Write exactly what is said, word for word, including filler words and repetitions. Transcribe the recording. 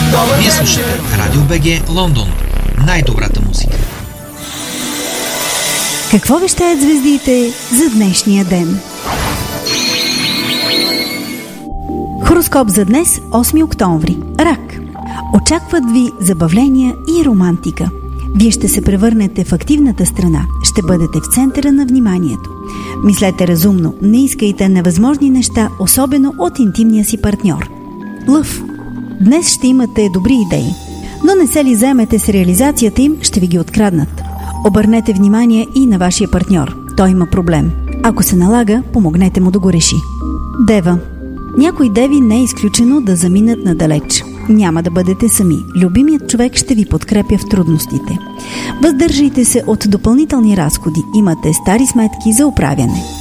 Вие слушате Радио БГ Лондон. Най-добрата музика. Какво вещаят звездите за днешния ден? Хороскоп за днес, осми октомври. Рак. Очакват ви забавления и романтика. Вие ще се превърнете в активната страна. Ще бъдете в центъра на вниманието. Мислете разумно. Не искайте невъзможни неща, особено от интимния си партньор. Лъв. Днес ще имате добри идеи, но не се ли заемете с реализацията им, ще ви ги откраднат. Обърнете внимание и на вашия партньор. Той има проблем. Ако се налага, помогнете му да го реши. Дева. Някои деви не е изключено да заминат надалеч. Няма да бъдете сами. Любимият човек ще ви подкрепя в трудностите. Въздържайте се от допълнителни разходи. Имате стари сметки за оправяне.